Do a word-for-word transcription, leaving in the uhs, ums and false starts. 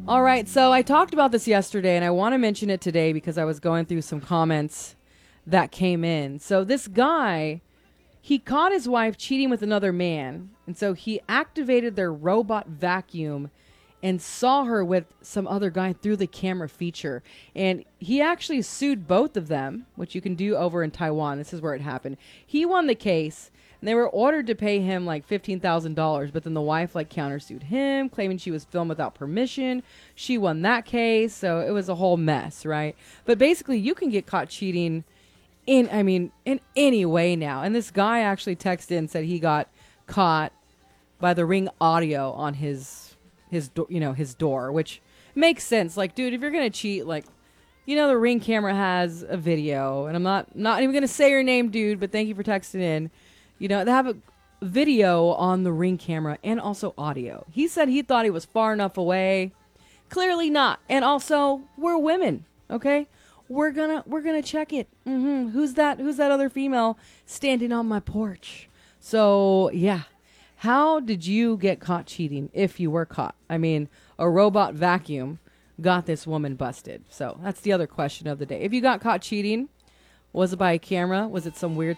All right, so I talked about this yesterday, and I want to mention it today because I was going through some comments that came in. So this guy, he caught his wife cheating with another man, and so he activated their robot vacuum and saw her with some other guy through the camera feature. And he actually sued both of them, which you can do over in Taiwan. This is where it happened. He won the case, and they were ordered to pay him like fifteen thousand dollars, but then the wife like countersued him, claiming she was filmed without permission. She won that case, so it was a whole mess, right? But basically, you can get caught cheating in, I mean, in any way now. And this guy actually texted in and said he got caught by the Ring audio on his his do- you know his door, which makes sense. Like, dude, if you're gonna cheat, like, you know, the Ring camera has a video, and I'm not not even gonna say your name, dude, but thank you for texting in. You know, they have a video on the Ring camera and also audio. He said he thought he was far enough away. Clearly not. And also, we're women, okay? We're gonna we're gonna check it. Mm-hmm. Who's that? Who's that other female standing on my porch? So yeah. How did you get caught cheating if you were caught? I mean, a robot vacuum got this woman busted. So that's the other question of the day. If you got caught cheating, was it by a camera? Was it some weird